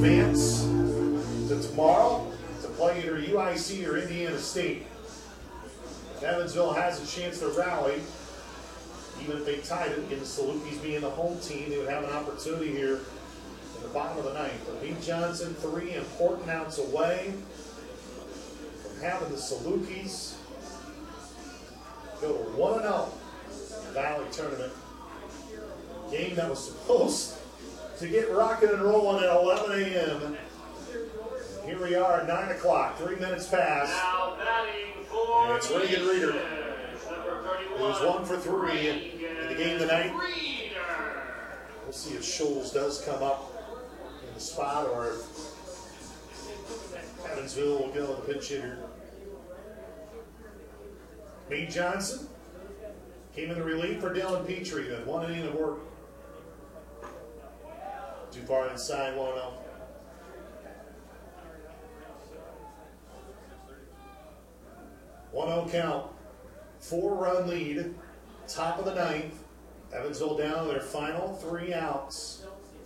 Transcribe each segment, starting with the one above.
advance to tomorrow to play either UIC or Indiana State. Evansville has a chance to rally. Even if they tied it, again, the Salukis being the home team, they would have an opportunity here in the bottom of the ninth. But Lee Johnson, 3 important outs away from having the Salukis go to 1-0 Valley Tournament. Game that was supposed to get rocking and rolling at 11 a.m. Here we are at 9 o'clock, 3 minutes past. Now batting for and it's Reagan Reeder. He was 1 for 3 in the game tonight. We'll see if Scholes does come up in the spot or if Evansville will go with the pinch hitter. Meade Johnson came in the relief for Dylan Petrie. That 1 inning of work. Too far inside, 1-0. Count. 4-run lead. Top of the ninth. Evansville down to their final 3 outs.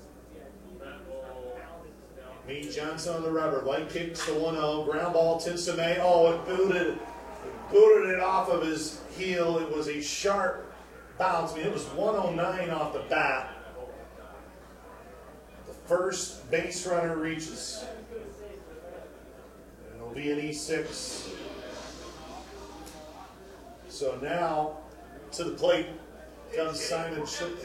Meade Johnson on the rubber. Light kicks to 1-0. Ground ball to Samay. Oh, it booted it off of his heel. It was a sharp bounce. I mean, it was 109 off the bat. The first base runner reaches. And it'll be an E6. So now to the plate comes Simon Schultz.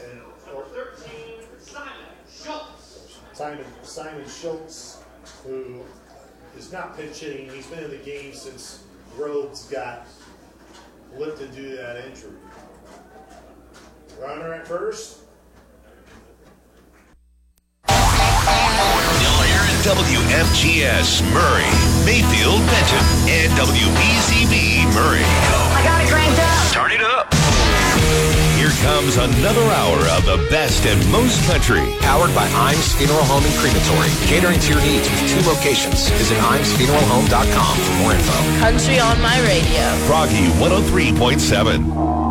Simon Schultz, who is not pinch hitting. He's been in the game since Rhodes got lifted due to that injury. Runner at first. You'll hear it. WFGS Murray, Mayfield, Benton, and WBZB Murray. I got it cranked up. Turn it up. Here comes another hour of the best and most country. Powered by Imes Funeral Home and Crematory. Catering to your needs with 2 locations. Visit ImesFuneralHome.com for more info. Country on my radio. Froggy 103.7.